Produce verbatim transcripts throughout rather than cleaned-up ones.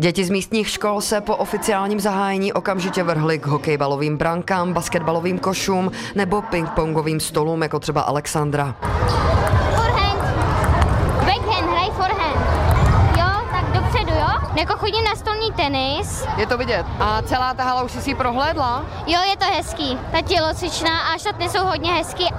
Děti z místních škol se po oficiálním zahájení okamžitě vrhly k hokejbalovým brankám, basketbalovým košům nebo pingpongovým stolům, jako třeba Alexandra. Forehand, backhand, hraj forehand. Jo, tak dopředu, jo? Jako chodím na stolní tenis. Je to vidět. A celá ta hala už jsi si ji prohlédla? Jo, je to hezký. Ta tělocvičná a šatny jsou hodně hezký.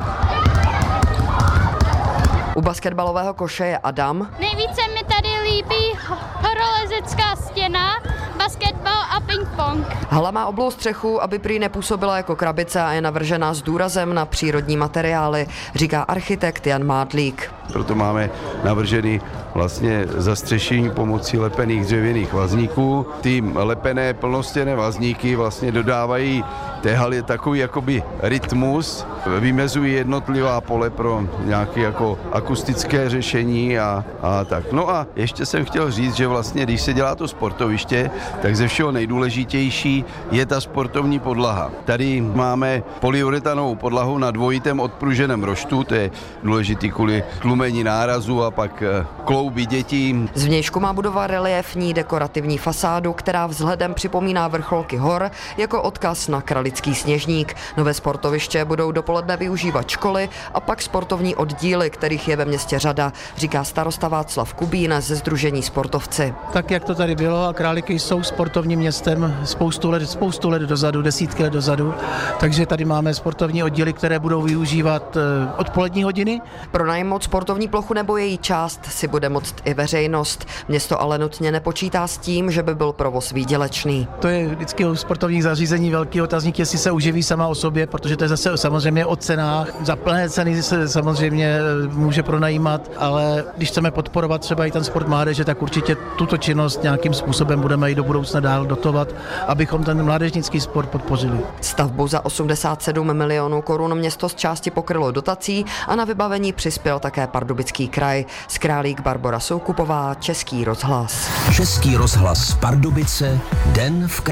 U basketbalového koše je Adam. Nejvíce mi tady líbí horolezecká stěna, basketbal a ping-pong. Hala má oblou střechu, aby prý nepůsobila jako krabice a je navržená s důrazem na přírodní materiály, říká architekt Jan Mádlík. Proto máme navržený vlastně zastřešení pomocí lepených dřevěných vazníků. Ty lepené plnostěnné vazníky vlastně dodávají té haly takový jakoby rytmus, vymezují jednotlivá pole pro nějaké jako akustické řešení a, a tak. No a ještě jsem chtěl říct, že vlastně když se dělá to sportoviště, tak ze všeho nejdůležitější je ta sportovní podlaha. Tady máme polyuretanovou podlahu na dvojitém odpruženém roštu, to je důležitý kvůli tlumení nárazu a pak klouby dětí. Zvnějšku má budova reliéfní dekorativní fasádu, která vzhledem připomíná vrcholky hor jako odkaz na Kralický Sněžník. Nové sportoviště budou dopoledne využívat školy a pak sportovní oddíly, kterých je ve městě řada, říká starosta Václav Kubín ze Sdružení Sportovci. Tak, jak to tady bylo, a Králíky jsou sportovním městem spoustu let, spoustu let dozadu, desítky let dozadu, takže tady máme sportovní oddíly, které budou využívat odpolední hodiny. Pronajmout sportovní plochu nebo její část si bude moct i veřejnost. Město ale nutně nepočítá s tím, že by byl provoz výdělečný. To je vždycky u sportovních zařízení velký otazník, jestli se uživí sama o sobě, protože to je zase samozřejmě o cenách. Za plné ceny se samozřejmě může pronajímat, ale když chceme podporovat třeba i ten sport mládeže, tak určitě tuto činnost nějakým způsobem budeme i do budoucna dál dotovat, abychom ten mládežnický sport podpořili. Stavbu za osmdesát sedm milionů korun město z části pokrylo dotací a na vybavení přispěl také Pardubický kraj. Z Králík Barbora Soukupová, Český rozhlas. Český rozhlas Pardubice, den v